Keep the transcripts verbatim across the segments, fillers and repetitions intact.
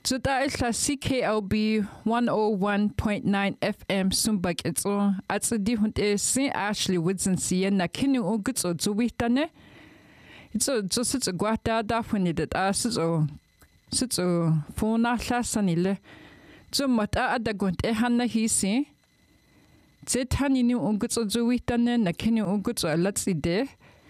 Zuta isla C K L B one oh one point nine F M Sumbak itso atsidi hunte Saint Ashley Woodson siya na kinu ugutso zuwitane. Itso zusitso guata da funidet a sitso sitso fonahlasanile. Zumata adagunt e hanna hisi. Zetani ni ugutso zuwitane na kinu ugutso alatside.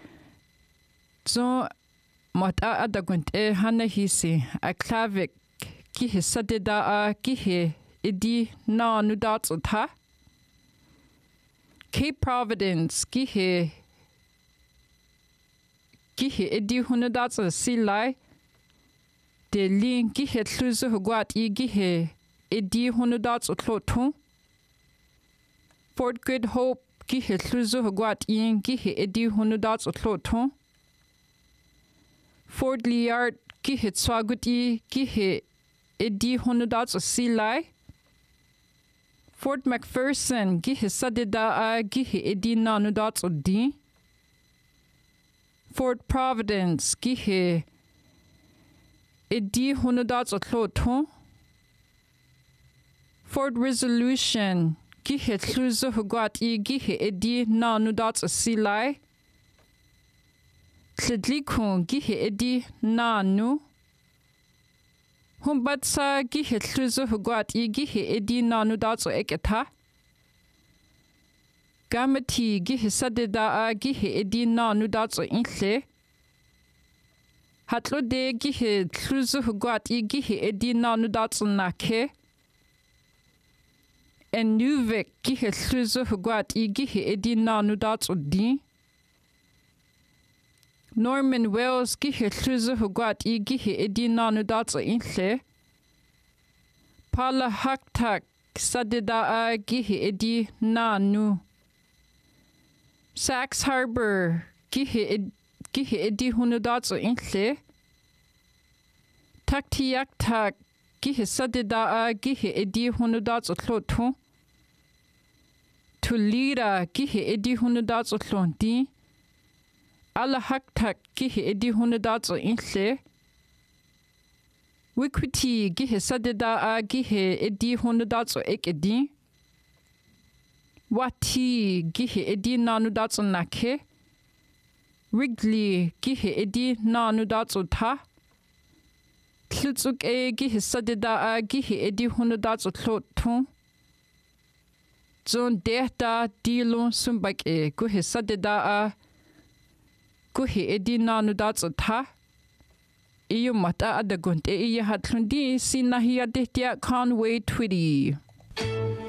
Zo mata adagunt e hanna hisi a klavik kihe sadeda a kihe idi na nudatsu ta. Cape Providence kihe kihe idi hunudatsu silai. De lin kihe tluzu hugwat i kihe idi hunudatsu klotu. Fort Good Hope kihe tluzu hugwat i kihe idi hunudatsu klotu. Fort Liard kihe tswaguti kihe Edi Honudatsu Silai. Fort McPherson Gihe Sadeda a Gihe Edi Nanudatsu Di. Fort Providence Gihe Edi Honudatsu Kloto. Fort Resolution Gihe Tluzu Hugwat I Gihe Edi Nanudatsu Silai. Tlidlikun Gihe Edi Nanu. Humbatsa gihe tluzu hugwat i gihe edi nanudatsu eketa. Gamati gihe sadeda a gihe edi nanudatsu inhle. Hatlode gihe tluzu hugwat i gihe edi nanudatsu nake. Enuvik gihe tluzu hugwat i gihe edi nanudatsu di. Norman Wells gihe tluzu hugwat i gihe edi nanudatsu inhle. Pala haktak sadeda a gihe edi nanu. Sax Harbor gihe ed, gihe edi hunudatsu inhle. Taktiaktak gihe sadeda a gihe edi hunudatsu klotu. Tulira gihe edi hunudatsu klonti. Ala haktak gihe edi hunudatsu inhle. Wikwiti gihe sadeda a gihe edi hunudatsu ekedi. Wati gihe edi nanudatsu nake. Wrigley gihe edi nanudatsu ta. Tlutsuk e gihe sadeda a gihe edi hunudatsu klotu. Zon dehta dilon sumbak e gihe sadeda a Kuhi edi nanudatsu ta. Iyo mata adagunt e iya hatlundi sinahia dehtia Conway Twitty.